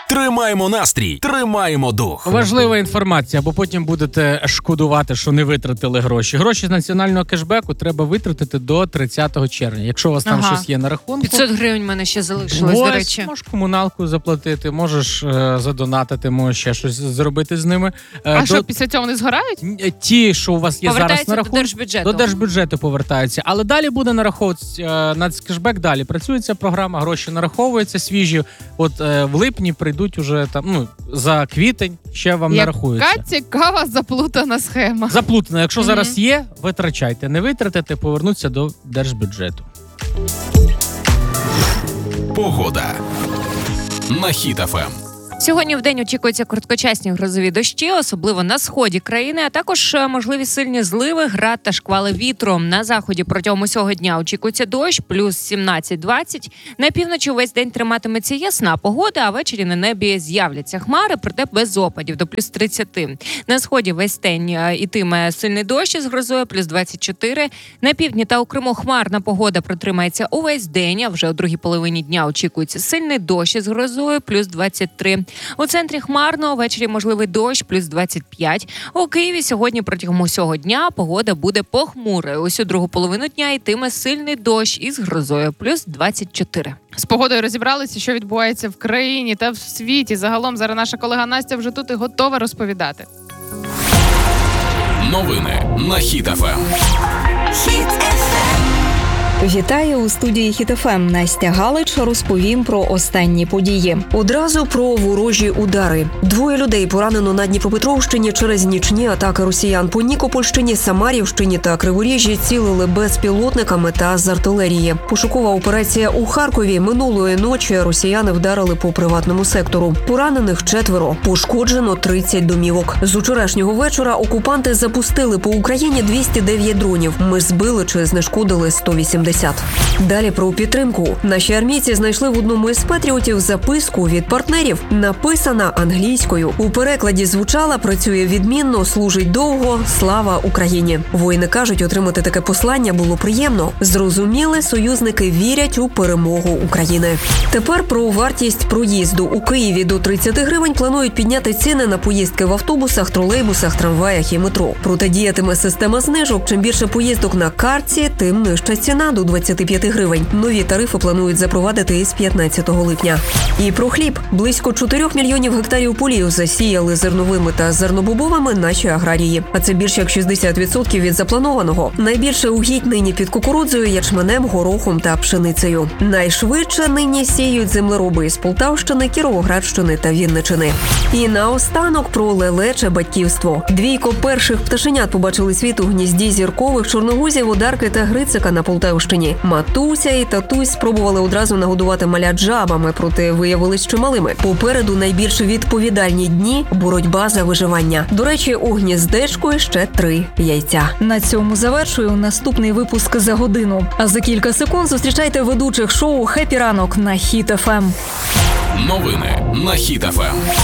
Тримаємо настрій, тримаємо дух. Важлива інформація, бо потім будете шкодувати, що не витратили гроші. Гроші з національного кешбеку треба витратити до 30 червня. Якщо у вас там щось є на рахунку. 500 гривень в мене ще залишилось, до речі. Можеш комуналку заплатити, можеш задонатити, можеш ще щось зробити з ними. Що, після цього вони згорають? Ті, що у вас є зараз на рахунку, до держбюджету повертаються. Але далі буде нараховуватися нацкешбек, далі працюється програма, гроші нараховуються свіжі. От в липні прийдуть уже там, за квітень ще вам нарахуються. Яка цікава заплутана схема. Заплутана. Якщо зараз є, витрачайте. Не витратите, повернуться до держбюджету. Погода на Хіт ФМ. Сьогодні вдень очікуються короткочасні грозові дощі, особливо на сході країни, а також можливі сильні зливи, град та шквали вітру. На заході протягом усього дня очікується дощ, плюс 17-20. На півночі весь день триматиметься ясна погода, а ввечері на небі з'являться хмари, проте без опадів, до плюс 30. На сході весь день ітиме сильний дощ з грозою, плюс 24. На півдні та у Криму хмарна погода протримається увесь день, а вже у другій половині дня очікується сильний дощ з грозою, плюс 23. У центрі хмарно, ввечері можливий дощ, плюс 25. У Києві сьогодні протягом усього дня погода буде похмурою. Усю другу половину дня йтиме сильний дощ із грозою, плюс 24. З погодою розібралися, що відбувається в країні та в світі. Загалом зараз наша колега Настя вже тут і готова розповідати. Новини на Хіт ФМ. Вітаю у студії Хіт ФМ. Настя Галич розповім про останні події. Одразу про ворожі удари. 2 людей поранено на Дніпропетровщині через нічні атаки росіян. По Нікопольщині, Самарівщині та Криворіжжі цілили безпілотниками та з артилерії. Пошукова операція у Харкові. Минулої ночі росіяни вдарили по приватному сектору. Поранених 4. Пошкоджено 30 домівок. З учорашнього вечора окупанти запустили по Україні 209 дронів. Ми збили чи знешкодили 180. Далі про підтримку. Наші армійці знайшли в одному із патріотів записку від партнерів, написана англійською. У перекладі звучала: працює відмінно, служить довго, слава Україні. Воїни кажуть, отримати таке послання було приємно. Зрозуміли, союзники вірять у перемогу України. Тепер про вартість проїзду. У Києві до 30 гривень планують підняти ціни на поїздки в автобусах, тролейбусах, трамваях і метро. Проте діятиме система знижок. Чим більше поїздок на картці, тим нижча ціна – до 25 гривень. Нові тарифи планують запровадити із 15 липня. І про хліб. Близько 4 мільйонів гектарів полів засіяли зерновими та зернобобовими наші аграрії. А це більше як 60% від запланованого. Найбільше угідь нині під кукурудзою, ячменем, горохом та пшеницею. Найшвидше нині сіють землероби із Полтавщини, Кіровоградщини та Вінничини. І наостанок про лелече батьківство. 2 перших пташенят побачили світ у гнізді зіркових чорногузів, одарки та грицика на Полтавщині. Матуся і татусь спробували одразу нагодувати малят жабами, проте виявились чималими. Попереду найбільш відповідальні дні – боротьба за виживання. До речі, у гніздечку ще 3 яйця. На цьому завершую наступний випуск за годину. А за кілька секунд зустрічайте ведучих шоу «Хеппі ранок» на Хіт ФМ. Новини на Хіт ФМ.